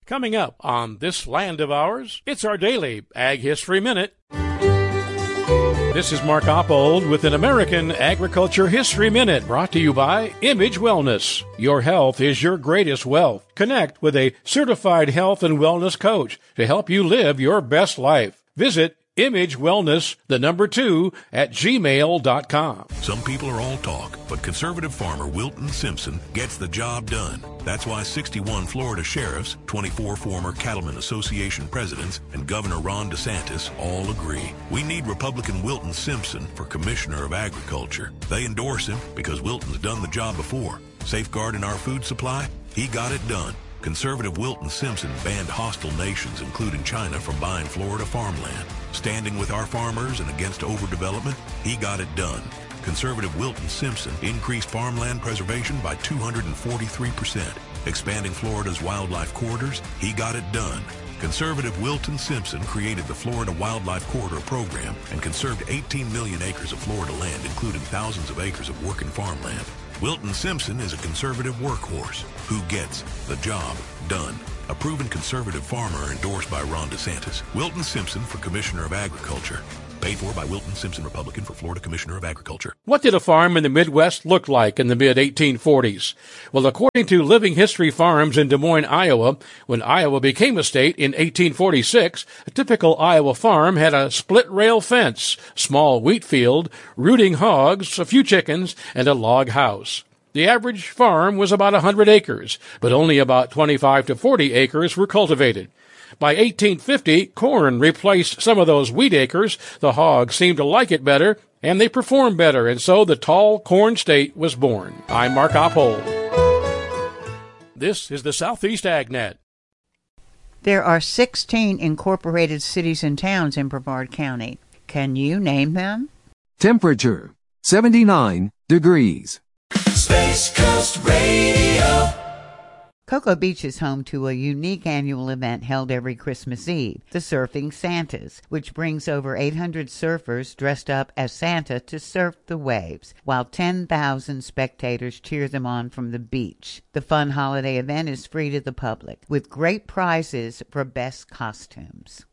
Coming up on this land of ours, it's our daily Ag History Minute. This is Mark Oppold with an American Agriculture History Minute brought to you by Image Wellness. Your health is your greatest wealth. Connect with a certified health and wellness coach to help you live your best life. Visit Image Wellness, 2 at gmail.com. Some people are all talk, but conservative farmer Wilton Simpson gets the job done. That's why 61 Florida sheriffs, 24 former Cattlemen Association presidents, and Governor Ron DeSantis all agree. We need Republican Wilton Simpson for Commissioner of Agriculture. They endorse him because Wilton's done the job before. Safeguarding our food supply, he got it done. Conservative Wilton Simpson banned hostile nations, including China, from buying Florida farmland. Standing with our farmers and against overdevelopment, he got it done. Conservative Wilton Simpson increased farmland preservation by 243%. Expanding Florida's wildlife corridors, he got it done. Conservative Wilton Simpson created the Florida Wildlife Corridor Program and conserved 18 million acres of Florida land, including thousands of acres of working farmland. Wilton Simpson is a conservative workhorse who gets the job done. A proven conservative farmer endorsed by Ron DeSantis. Wilton Simpson for Commissioner of Agriculture. Paid for by Wilton Simpson, Republican, for Florida Commissioner of Agriculture. What did a farm in the Midwest look like in the mid-1840s? Well, according to Living History Farms in Des Moines, Iowa, when Iowa became a state in 1846, a typical Iowa farm had a split-rail fence, small wheat field, rooting hogs, a few chickens, and a log house. The average farm was about 100 acres, but only about 25 to 40 acres were cultivated. By 1850, corn replaced some of those wheat acres. The hogs seemed to like it better, and they performed better, and so the tall corn state was born. I'm Mark Oppold. This is the Southeast AgNet. There are 16 incorporated cities and towns in Brevard County. Can you name them? Temperature, 79 degrees. Space Coast Radio. Cocoa Beach is home to a unique annual event held every Christmas Eve, the Surfing Santas, which brings over 800 surfers dressed up as Santa to surf the waves, while 10,000 spectators cheer them on from the beach. The fun holiday event is free to the public, with great prizes for best costumes.